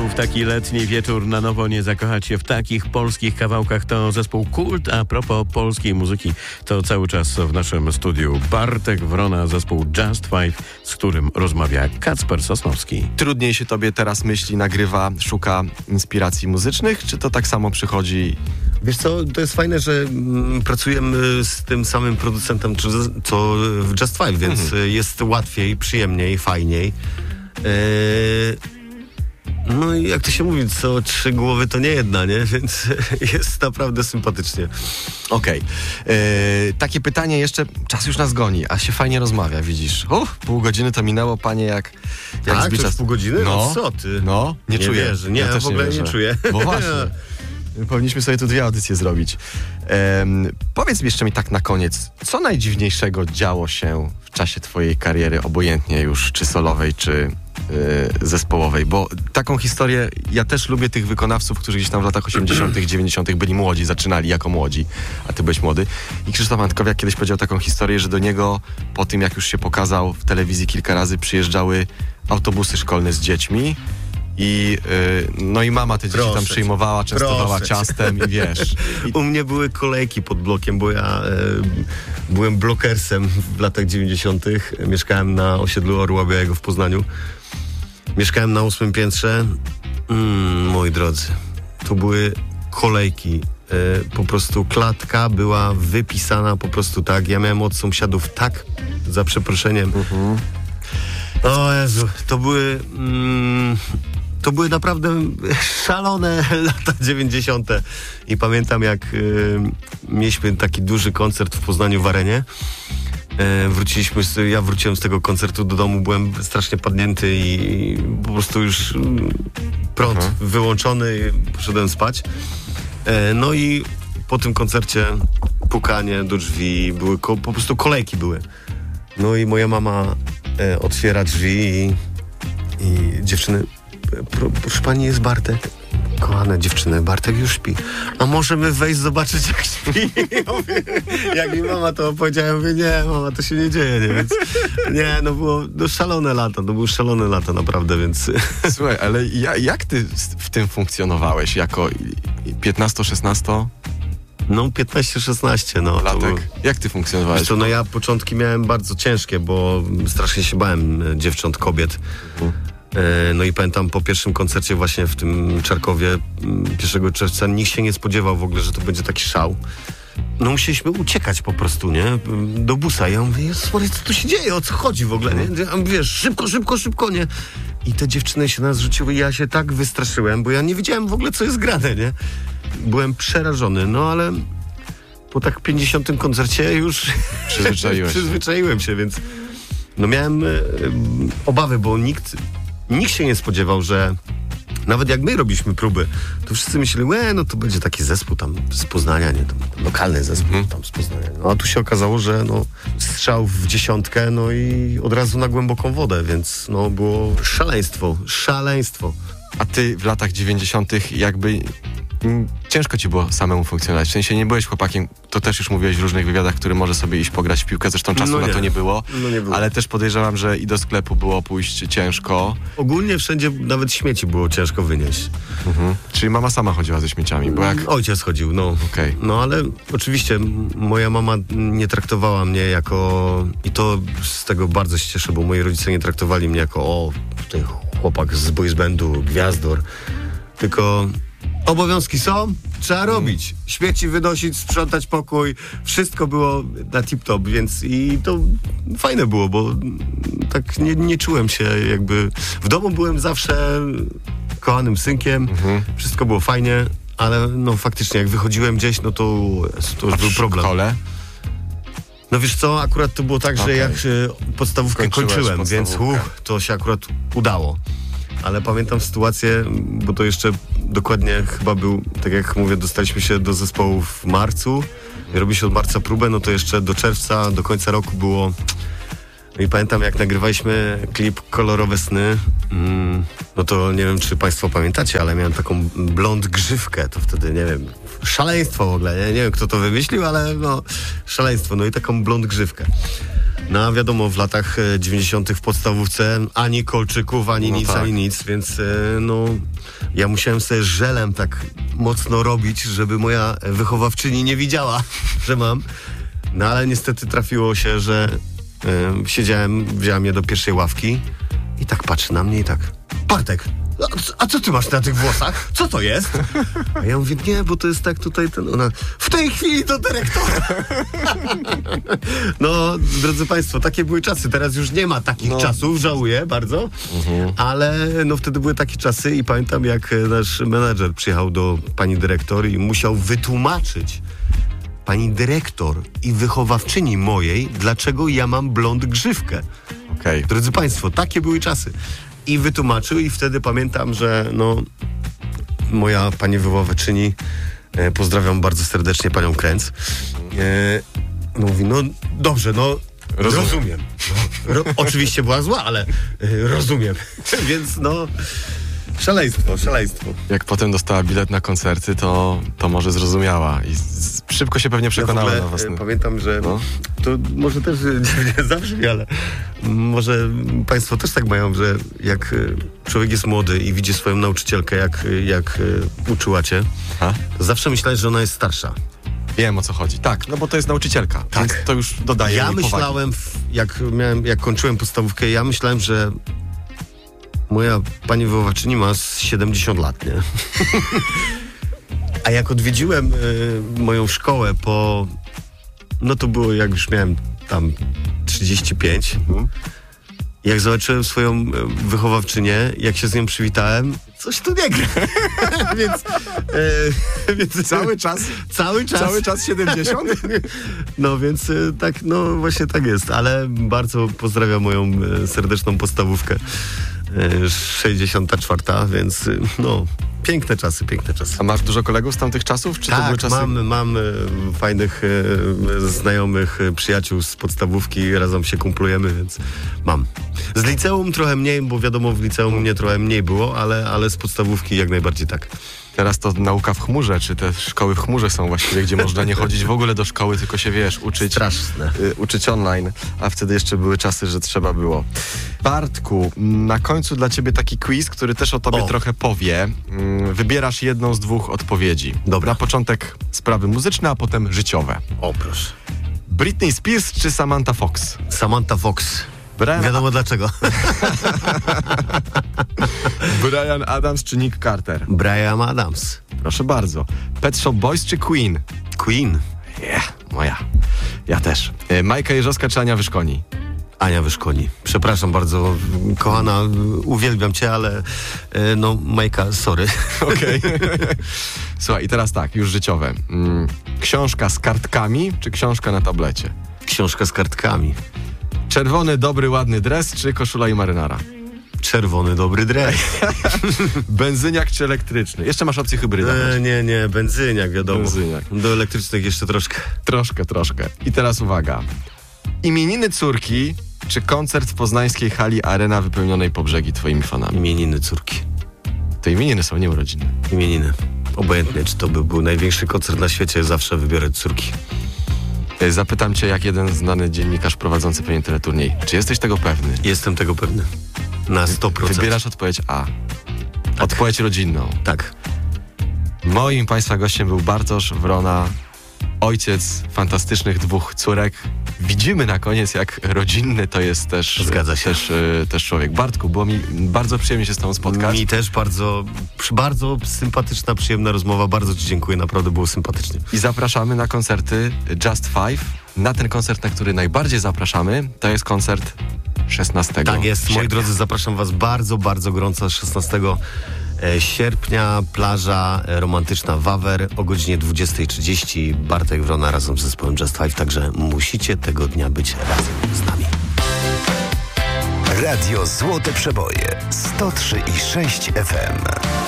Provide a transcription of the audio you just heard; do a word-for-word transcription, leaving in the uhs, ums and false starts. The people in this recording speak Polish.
w taki letni wieczór na nowo nie zakochać się w takich polskich kawałkach. To zespół Kult. A propos polskiej muzyki, to cały czas w naszym studiu Bartek Wrona, zespół Just Five, z którym rozmawia Kacper Sosnowski. Trudniej się tobie teraz myśli, nagrywa, szuka inspiracji muzycznych, czy to tak samo przychodzi? Wiesz co, to jest fajne, że mm, pracujemy z tym samym producentem co w Just Five, więc mhm. jest łatwiej, przyjemniej, fajniej. Eee, no i jak to się mówi, co trzy głowy to nie jedna, nie? Więc jest naprawdę sympatycznie. Okej. Okay. Eee, takie pytanie jeszcze, czas już nas goni, a się fajnie rozmawia, widzisz. Uff, pół godziny to minęło, panie, jak, jak tak, zbicza... to już pół godziny? No, no co ty? No, nie, nie czuję. Wierzę. Nie, ja w ogóle nie, nie czuję. Bo właśnie. Powinniśmy sobie tu dwie audycje zrobić. Um, powiedz mi jeszcze mi tak na koniec, co najdziwniejszego działo się w czasie twojej kariery, obojętnie już, czy solowej, czy yy, zespołowej? Bo taką historię, ja też lubię tych wykonawców, którzy gdzieś tam w latach osiemdziesiątych, dziewięćdziesiątych byli młodzi, zaczynali jako młodzi, a ty byłeś młody. I Krzysztof Antkowiak kiedyś powiedział taką historię, że do niego po tym, jak już się pokazał w telewizji kilka razy, przyjeżdżały autobusy szkolne z dziećmi. I yy, no i mama te dzieci proszę tam przyjmowała, częstowała proszę ciastem i wiesz. I... U mnie były kolejki pod blokiem, bo ja e, byłem blokersem w latach dziewięćdziesiątych. Mieszkałem na osiedlu Orła Białego w Poznaniu. Mieszkałem na ósmym piętrze. Mm, moi drodzy, to były kolejki. E, po prostu klatka była wypisana po prostu tak. Ja miałem od sąsiadów tak, za przeproszeniem. Uh-huh. O Jezu, to były... Mm, To były naprawdę szalone lata dziewięćdziesiąte. I pamiętam, jak y, mieliśmy taki duży koncert w Poznaniu w Arenie. Y, wróciliśmy, z, ja wróciłem z tego koncertu do domu, byłem strasznie padnięty i, i po prostu już y, prąd Aha. wyłączony i poszedłem spać. Y, no i po tym koncercie pukanie do drzwi, były ko- po prostu kolejki były. No i moja mama y, otwiera drzwi i, i dziewczyny... Proszę pani, jest Bartek. Kochane dziewczyny, Bartek już śpi. A możemy wejść zobaczyć, jak śpi? Jak mi mama to opowiedziała, ja mówię, nie, mama, to się nie dzieje, nie? Więc nie, no było no, szalone lata, to były szalone lata naprawdę, więc... Słuchaj, ale ja, jak ty w tym funkcjonowałeś jako piętnasto-szesnasto? No piętnaście szesnaście, no. Latek. Był... Jak ty funkcjonowałeś? Wiesz co, no ja początki miałem bardzo ciężkie, bo strasznie się bałem dziewcząt, kobiet. Mhm. No i pamiętam po pierwszym koncercie właśnie w tym Czarkowie pierwszego czerwca nikt się nie spodziewał w ogóle, że to będzie taki szał. No musieliśmy uciekać po prostu, nie? Do busa. Ja mówię, Jezus Maria, co tu się dzieje? O co chodzi w ogóle, nie? Ja mówię, wiesz, szybko, szybko, szybko, nie? I te dziewczyny się na nas rzuciły i ja się tak wystraszyłem, bo ja nie wiedziałem w ogóle, co jest grane, nie? Byłem przerażony, no ale po tak pięćdziesiątym koncercie już przyzwyczaiłem się, więc no miałem y, obawy, bo nikt... Nikt się nie spodziewał, że nawet jak my robiliśmy próby, to wszyscy myśleli, łe, no to będzie taki zespół tam z Poznania, nie, tam lokalny zespół mm. tam z Poznania. No a tu się okazało, że no strzał w dziesiątkę, no i od razu na głęboką wodę, więc no było szaleństwo, szaleństwo. A ty w latach dziewięćdziesiątych jakby... Ciężko ci było samemu funkcjonować. W sensie nie byłeś chłopakiem, to też już mówiłeś w różnych wywiadach, który może sobie iść pograć w piłkę, zresztą czasu no na to nie było, no nie było, ale też podejrzewam, że i do sklepu było pójść ciężko. Ogólnie wszędzie nawet śmieci było ciężko wynieść. Mhm. Czyli mama sama chodziła ze śmieciami, bo jak... Ojciec chodził, no. Okay. No ale oczywiście moja mama nie traktowała mnie jako... I to z tego bardzo się cieszę, bo moi rodzice nie traktowali mnie jako o, tutaj chłopak z boys bandu, gwiazdor, tylko... Obowiązki są, trzeba robić. Śmieci wynosić, sprzątać pokój. Wszystko było na tip-top, więc i to fajne było, bo tak nie, nie czułem się jakby... W domu byłem zawsze kochanym synkiem, mhm. Wszystko było fajnie, ale no faktycznie jak wychodziłem gdzieś, no to, to już A był problem. W szkole? No wiesz co, akurat to było tak, że okay. jak podstawówkę Kończyłeś kończyłem, podstawówkę. więc uh, to się akurat udało. Ale pamiętam sytuację, bo to jeszcze dokładnie chyba był, tak jak mówię, dostaliśmy się do zespołu w marcu. Robi się od marca próbę, no to jeszcze do czerwca, do końca roku było... I pamiętam, jak nagrywaliśmy klip Kolorowe Sny, mm, no to nie wiem, czy państwo pamiętacie, ale miałem taką blond grzywkę, to wtedy, nie wiem, szaleństwo w ogóle, nie, nie wiem, kto to wymyślił, ale no, szaleństwo, no i taką blond grzywkę. No a wiadomo, w latach e, dziewięćdziesiątych w podstawówce ani kolczyków, ani No nic, tak. ani nic, więc e, no ja musiałem sobie żelem tak mocno robić, żeby moja wychowawczyni nie widziała, że mam. No ale niestety trafiło się, że e, siedziałem, wzięła mnie do pierwszej ławki i tak patrzy na mnie i tak: Bartek, a, c- a co ty masz na tych włosach? Co to jest? A ja mówię: nie, bo to jest tak tutaj ten... Ona: w tej chwili do dyrektora. No, drodzy państwo, takie były czasy. Teraz już nie ma takich No. czasów, żałuję bardzo, ale no wtedy były takie czasy i pamiętam, jak e, nasz menadżer przyjechał do pani dyrektor i musiał wytłumaczyć pani dyrektor i wychowawczyni mojej, dlaczego ja mam blond grzywkę. Okej. Drodzy państwo, takie były czasy. I wytłumaczył i wtedy pamiętam, że no moja pani wychowawczyni, e, pozdrawiam bardzo serdecznie panią Kręc, e, no mówi: no dobrze, no Rozumiem. rozumiem. No, ro, oczywiście była zła, ale e, rozumiem. Więc no szaleństwo, szaleństwo. Jak potem dostała bilet na koncerty, to, to może zrozumiała i z, szybko się pewnie Ja w przekonała ogóle, na e, własny... pamiętam, że No. to może też e, dziwnie zabrzmi, ale może państwo też tak mają, że jak e, człowiek jest młody i widzi swoją nauczycielkę, jak, e, jak e, uczyła cię, A? to zawsze myślałeś, że ona jest starsza. Wiem, o co chodzi. Tak, no bo to jest nauczycielka, Tak. więc to już dodaje Ja jej powagi. myślałem, w, jak, miałem, jak kończyłem podstawówkę, ja myślałem, że moja pani wychowawczyni ma z siedemdziesiąt lat, nie? A jak odwiedziłem y, moją szkołę po... No to było, jak już miałem tam trzydzieści pięć. Mhm. Jak zobaczyłem swoją e, wychowawczynię, jak się z nią przywitałem, coś tu nie gra. więc, e, więc... Cały czas, Cały czas. cały czas siedemdziesiąt? No więc y, tak, no właśnie tak jest, ale bardzo pozdrawiam moją y, serdeczną podstawówkę. Y, sześćdziesiąta czwarta, więc y, no, piękne czasy, piękne czasy. A masz dużo kolegów z tamtych czasów? Czy to były Tak, czasy... mam, mam y, fajnych y, znajomych, y, przyjaciół z podstawówki, razem się kumplujemy, więc mam. Z liceum trochę mniej, bo wiadomo, w liceum mnie trochę mniej było, ale, ale z podstawówki jak najbardziej tak. Teraz to nauka w chmurze, czy te szkoły w chmurze są właściwie, gdzie można nie chodzić w ogóle do szkoły, tylko się, wiesz, uczyć. Straszne. y, uczyć online, a wtedy jeszcze były czasy, że trzeba było. Bartku, na końcu dla ciebie taki quiz, który też o tobie O. trochę powie. Mm, Wybierasz jedną z dwóch odpowiedzi. Dobra. Na początek sprawy muzyczne, a potem życiowe. O, proszę. Britney Spears czy Samantha Fox? Samantha Fox. Brian, Wiadomo dlaczego. Brian Adams czy Nick Carter? Bryan Adams. Proszę bardzo. Pet Shop Boys czy Queen? Queen. Yeah, moja. Ja też. Y, Majka Jeżowska czy Ania Wyszkoni? Ania Wyszkoni. Przepraszam bardzo, kochana, uwielbiam cię, ale e, no, Majka, sorry. Okej. Słuchaj, i teraz tak, już życiowe. Mm, książka z kartkami czy książka na tablecie? Książka z kartkami. Czerwony, dobry, ładny dres czy koszula i marynara? Czerwony, dobry dres. Benzyniak czy elektryczny? Jeszcze masz opcję hybryda. E, nie, nie, benzyniak, wiadomo. Benzyniak. Do elektrycznych jeszcze troszkę. Troszkę, troszkę. I teraz uwaga. Imieniny córki czy koncert w poznańskiej hali Arena wypełnionej po brzegi twoimi fanami? Imieniny córki. To imieniny są, nie urodziny. Imieniny. Obojętnie, czy to by był największy koncert na świecie, zawsze wybiorę córki. Y, Zapytam cię, jak jeden znany dziennikarz prowadzący pewien teleturniej. Czy jesteś tego pewny? Jestem tego pewny. Na sto procent. Wybierasz odpowiedź A. Odpowiedź rodzinną. Tak. Moim państwa gościem był Bartosz Wrona, ojciec fantastycznych dwóch córek. Widzimy na koniec, jak rodzinny to jest też, Zgadza się. też, y, też człowiek. Bartku, było mi bardzo przyjemnie się z tobą spotkać. Mi też bardzo, bardzo sympatyczna, przyjemna rozmowa. Bardzo ci dziękuję, naprawdę było sympatycznie. I zapraszamy na koncerty Just Five. Na ten koncert, na który najbardziej zapraszamy, to jest koncert szesnastego Tak jest, moi sierpnia. drodzy, zapraszam was bardzo, bardzo gorąco szesnastego sierpnia, plaża romantyczna Wawer o godzinie dwudziestej trzydzieści. Bartek Wrona razem z zespołem Just Five, także musicie tego dnia być razem z nami. Radio Złote Przeboje sto trzy i sześć F M.